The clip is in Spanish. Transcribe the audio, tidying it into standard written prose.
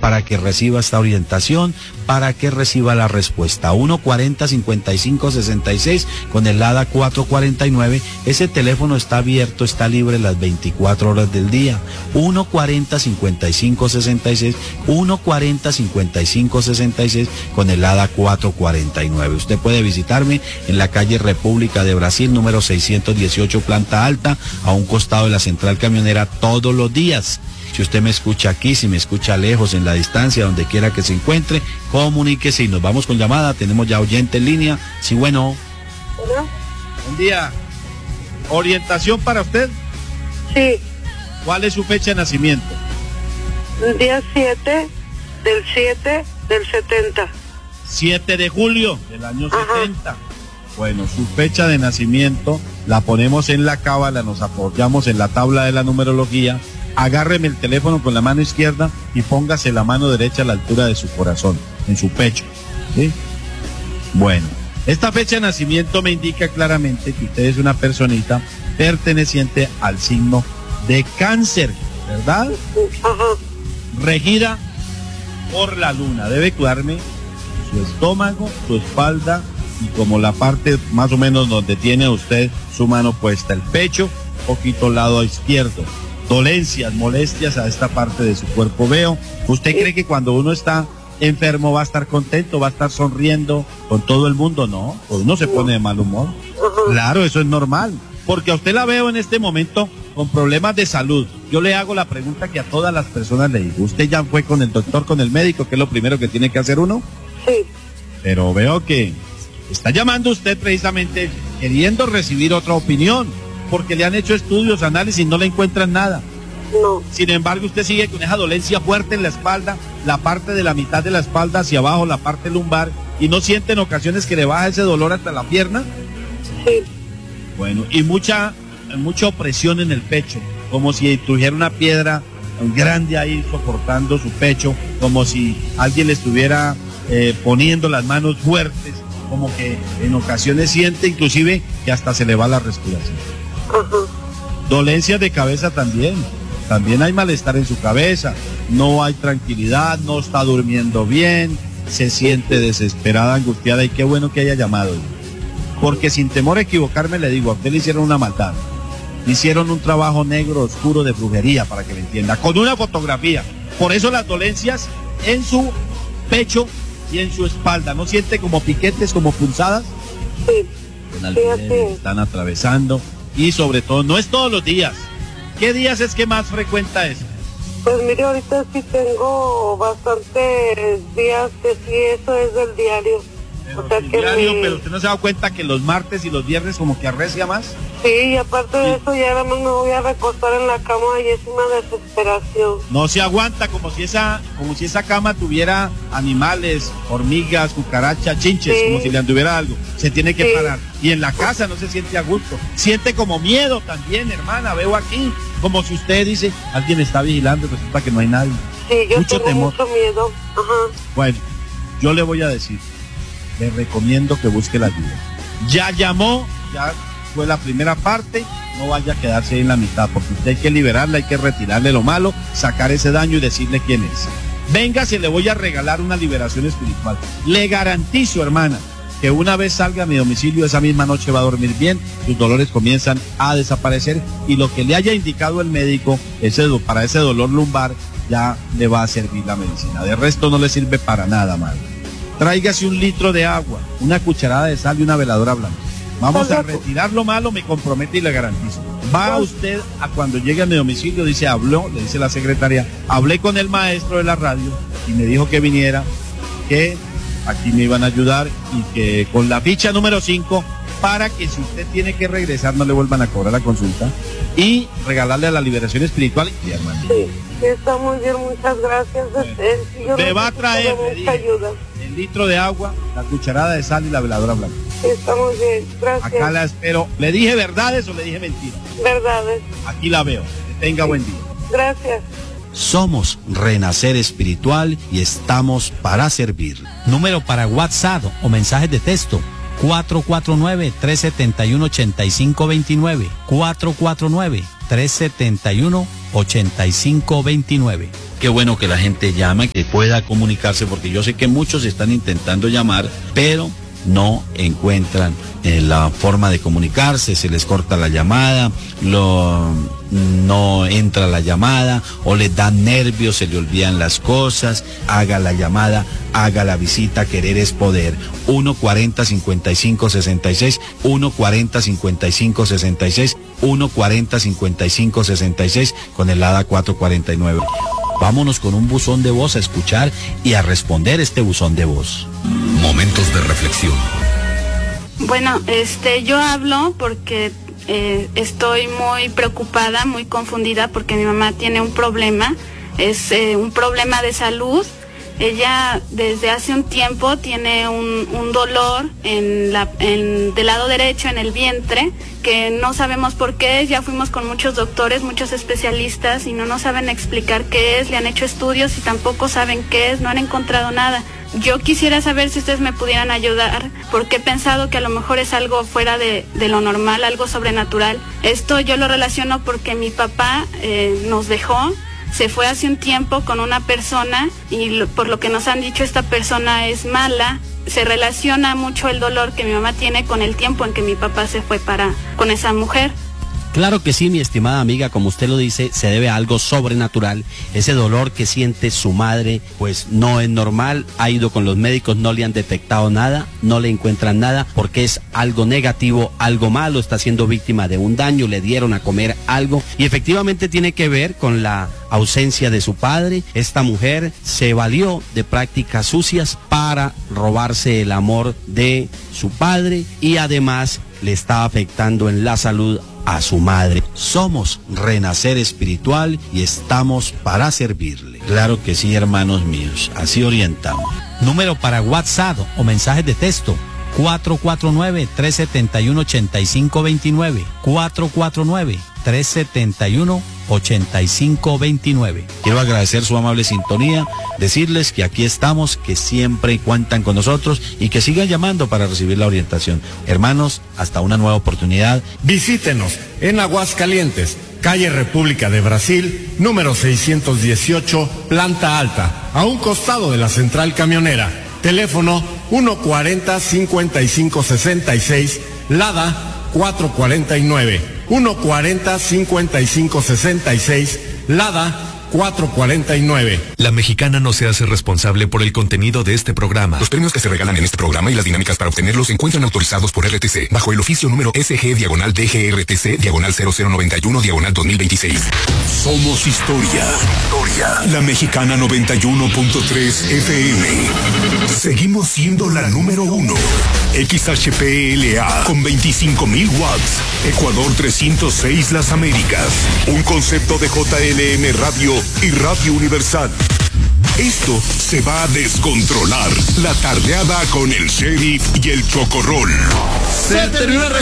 para que reciba esta orientación, para que reciba la respuesta. 140-5566 con el ADA 449. Ese teléfono está abierto, está libre las 24 horas del día. 140-5566, 140-5566 con el ADA 449. Usted puede visitarme en la calle República de Brasil, número 618, planta alta, a un costado de la central camionera, todos los días. Si usted me escucha aquí, si me escucha lejos, en la distancia, donde quiera que se encuentre, comuníquese y nos vamos con llamada. Tenemos ya oyente en línea. Sí, bueno. ¿Hola? Buen día. ¿Orientación para usted? Sí. ¿Cuál es su fecha de nacimiento? El día 7 del 70. 7 de julio del año Ajá. 70. Bueno, su fecha de nacimiento la ponemos en la cábala, nos apoyamos en la tabla de la numerología. Agárreme el teléfono con la mano izquierda y póngase la mano derecha a la altura de su corazón, en su pecho, ¿sí? Bueno, esta fecha de nacimiento me indica claramente que usted es una personita perteneciente al signo de Cáncer, ¿verdad? Ajá. Regida por la luna. Debe cuidarme su estómago, su espalda y como la parte más o menos donde tiene usted su mano puesta, el pecho, poquito lado izquierdo. Dolencias, molestias a esta parte de su cuerpo veo. ¿Usted cree que cuando uno está enfermo va a estar contento, va a estar sonriendo con todo el mundo? No, pues uno se pone de mal humor. Claro, eso es normal, porque a usted la veo en este momento con problemas de salud. Yo le hago la pregunta que a todas las personas le digo. ¿Usted ya fue con el doctor, con el médico, que es lo primero que tiene que hacer uno? Sí. Pero veo que está llamando usted precisamente queriendo recibir otra opinión, porque le han hecho estudios, análisis, no le encuentran nada. No. Sin embargo, usted sigue con esa dolencia fuerte en la espalda, la parte de la mitad de la espalda hacia abajo, la parte lumbar, y no siente en ocasiones que le baja ese dolor hasta la pierna. Sí. Bueno, y mucha opresión en el pecho, como si tuviera una piedra grande ahí soportando su pecho, como si alguien le estuviera poniendo las manos fuertes, como que en ocasiones siente inclusive que hasta se le va la respiración. Ajá. Dolencias de cabeza también hay malestar en su cabeza, no hay tranquilidad, no está durmiendo bien, se siente desesperada, angustiada, y qué bueno que haya llamado, porque sin temor a equivocarme le digo, a usted le hicieron una maldad, le hicieron un trabajo negro, oscuro de brujería, para que me entienda, con una fotografía. Por eso las dolencias en su pecho y en su espalda, ¿no siente como piquetes, como punzadas? Sí. Sí, están atravesando. Y sobre todo, no es todos los días. ¿Qué días es que más frecuenta eso? Pues mire, ahorita sí tengo bastantes días que sí, eso es del diario. Pero, o sea que pero usted no se da cuenta que los martes y los viernes como que arrecia más. Sí, y aparte de eso ya nada más me voy a recostar en la cama y es una desesperación. No se aguanta, como si esa cama tuviera animales, hormigas, cucarachas, chinches, Sí. como si le anduviera algo. Se tiene que parar. Y en la casa no se siente a gusto. Siente como miedo también, hermana, veo aquí. Como si usted dice, alguien está vigilando, resulta que no hay nadie. Sí, yo Mucho tengo temor. mucho miedo. Ajá. Bueno, yo le voy a decir, le recomiendo que busque la ayuda. Ya llamó, ya fue la primera parte, no vaya a quedarse ahí en la mitad, porque usted hay que liberarla, hay que retirarle lo malo, sacar ese daño y decirle quién es. Venga, se le voy a regalar una liberación espiritual. Le garantizo, hermana, que una vez salga a mi domicilio, esa misma noche va a dormir bien, sus dolores comienzan a desaparecer y lo que le haya indicado el médico, para ese dolor lumbar, ya le va a servir la medicina. De resto no le sirve para nada, madre. Tráigase 1 litro de agua, una cucharada de sal y una veladora blanca. Vamos a retirar lo malo, me compromete y le garantizo. Va usted a cuando llegue a mi domicilio, dice, le dice la secretaria, hablé con el maestro de la radio y me dijo que viniera, que aquí me iban a ayudar y que con la ficha número 5, para que si usted tiene que regresar no le vuelvan a cobrar la consulta y regalarle a la liberación espiritual y hermano. Sí, está muy bien, muchas gracias. Me va a traer, le dije, ayuda. el litro de agua, la cucharada de sal y la veladora blanca. Está muy bien, gracias. Acá la espero. ¿Le dije verdades o le dije mentiras? Verdades. Aquí la veo. Que tenga buen día. Gracias. Somos Renacer Espiritual y estamos para servir. Número para WhatsApp o mensajes de texto: 449-371-8529. 449-371-8529. qué bueno que la gente llama, que pueda comunicarse, porque yo sé que muchos están intentando llamar, pero no encuentran la forma de comunicarse, se les corta la llamada, no entra la llamada, o les dan nervios, se le olvidan las cosas. Haga la llamada, haga la visita, querer es poder. 1-40-55-66, 1-40-55-66, 1-40-55-66 con el ADA 449. Vámonos con un buzón de voz a escuchar y a responder este buzón de voz. Momentos de reflexión. Bueno, yo hablo porque estoy muy preocupada, muy confundida, porque mi mamá tiene un problema, es un problema de salud. Ella desde hace un tiempo tiene un dolor del lado derecho, en el vientre, que no sabemos por qué es. Ya fuimos con muchos doctores, muchos especialistas, y no nos saben explicar qué es. Le han hecho estudios y tampoco saben qué es, no han encontrado nada. Yo quisiera saber si ustedes me pudieran ayudar, porque he pensado que a lo mejor es algo fuera de lo normal, algo sobrenatural. Esto yo lo relaciono porque mi papá nos dejó. Se fue hace un tiempo con una persona y por lo que nos han dicho, esta persona es mala. Se relaciona mucho el dolor que mi mamá tiene con el tiempo en que mi papá se fue con esa mujer. Claro que sí, mi estimada amiga, como usted lo dice, se debe a algo sobrenatural. Ese dolor que siente su madre, pues no es normal. Ha ido con los médicos, no le han detectado nada, no le encuentran nada, porque es algo negativo, algo malo. Está siendo víctima de un daño, le dieron a comer algo, y efectivamente tiene que ver con la ausencia de su padre. Esta mujer se valió de prácticas sucias para robarse el amor de su padre, y además le está afectando en la salud a su madre. Somos Renacer Espiritual y estamos para servirle. Claro que sí, hermanos míos, así orientamos. Número para WhatsApp o mensajes de texto: 449-371-8529. 449-371-8529. Quiero agradecer su amable sintonía, decirles que aquí estamos, que siempre cuentan con nosotros y que sigan llamando para recibir la orientación. Hermanos, hasta una nueva oportunidad. Visítenos en Aguascalientes, calle República de Brasil, número 618, planta alta, a un costado de la central camionera. Teléfono 140-5566, LADA 449. 140-5566, LADA 449. La Mexicana no se hace responsable por el contenido de este programa. Los premios que se regalan en este programa y las dinámicas para obtenerlos se encuentran autorizados por RTC bajo el oficio número SG-DGRTC-0091-2026. Somos historia. La Mexicana 91.3 FM. Seguimos siendo la número 1. XHPLA con 25,000 watts. Ecuador 306 Las Américas. Un concepto de JLM Radio y Radio Universal. Esto se va a descontrolar. La tardeada con el Sheriff y el Chocorrol. Se terminó el